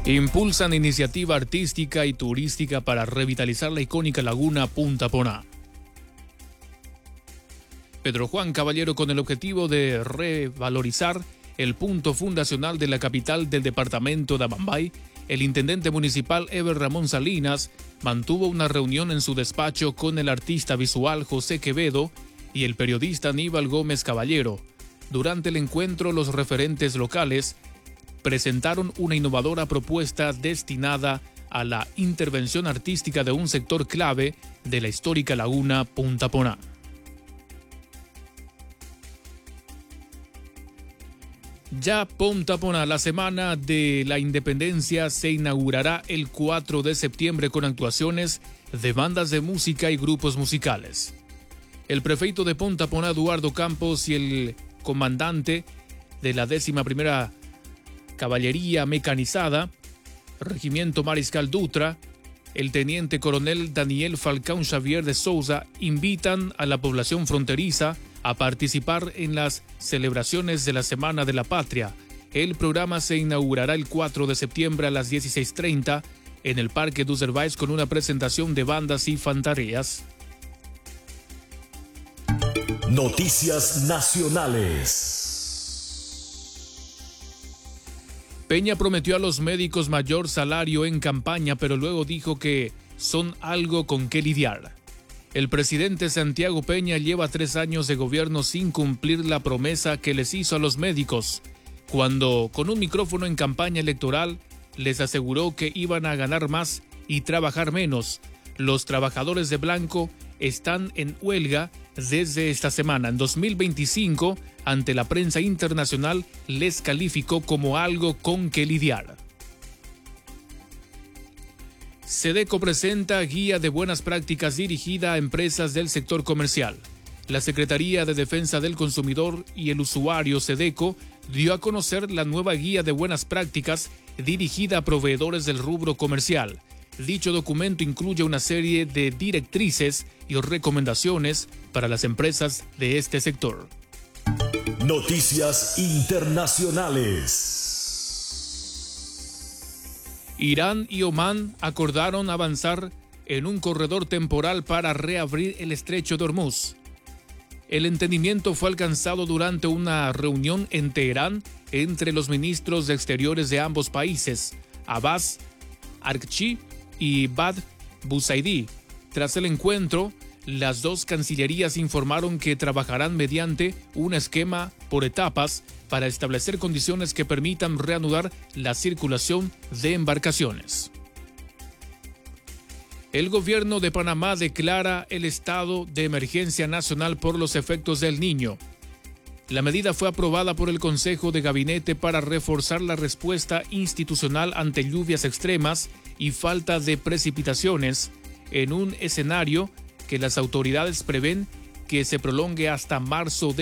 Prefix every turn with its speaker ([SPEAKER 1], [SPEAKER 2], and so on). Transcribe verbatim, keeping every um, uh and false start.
[SPEAKER 1] Impulsan iniciativa artística y turística para revitalizar la icónica laguna Punta Poná. Pedro Juan Caballero, con el objetivo de revalorizar el punto fundacional de la capital del departamento de Amambay, el intendente municipal Eber Ramón Salinas mantuvo una reunión en su despacho con el artista visual José Quevedo y el periodista Aníbal Gómez Caballero. Durante el encuentro, los referentes locales presentaron una innovadora propuesta destinada a la intervención artística de un sector clave de la histórica laguna Punta Poná. Ya Punta Poná, la Semana de la Independencia se inaugurará el cuatro de septiembre con actuaciones de bandas de música y grupos musicales. El prefeito de Punta Poná, Eduardo Campos, y el comandante de la décima primera Caballería Mecanizada, Regimiento Mariscal Dutra, el teniente coronel Daniel Falcón Xavier de Souza, invitan a la población fronteriza a participar en las celebraciones de la Semana de la Patria. El programa se inaugurará el cuatro de septiembre a las dieciséis treinta en el Parque du Cervais con una presentación de bandas y fanfarrias.
[SPEAKER 2] Noticias nacionales.
[SPEAKER 1] Peña prometió a los médicos mayor salario en campaña, pero luego dijo que son algo con qué lidiar. El presidente Santiago Peña lleva tres años de gobierno sin cumplir la promesa que les hizo a los médicos, cuando con un micrófono en campaña electoral les aseguró que iban a ganar más y trabajar menos. Los trabajadores de blanco están en huelga desde esta semana. En dos mil veinticinco, ante la prensa internacional, les calificó como algo con que lidiar. SEDECO presenta guía de buenas prácticas dirigida a empresas del sector comercial. La Secretaría de Defensa del Consumidor y el Usuario SEDECO dio a conocer la nueva guía de buenas prácticas dirigida a proveedores del rubro comercial. Dicho documento incluye una serie de directrices y recomendaciones para las empresas de este sector.
[SPEAKER 2] Noticias internacionales.
[SPEAKER 1] Irán y Omán acordaron avanzar en un corredor temporal para reabrir el estrecho de Hormuz. El entendimiento fue alcanzado durante una reunión en Teherán entre los ministros de Exteriores de ambos países, Abbas Araghchi y Bad Busaidi. Tras el encuentro, las dos cancillerías informaron que trabajarán mediante un esquema por etapas para establecer condiciones que permitan reanudar la circulación de embarcaciones. El gobierno de Panamá declara el estado de emergencia nacional por los efectos del Niño. La medida fue aprobada por el Consejo de Gabinete para reforzar la respuesta institucional ante lluvias extremas y falta de precipitaciones en un escenario que las autoridades prevén que se prolongue hasta marzo de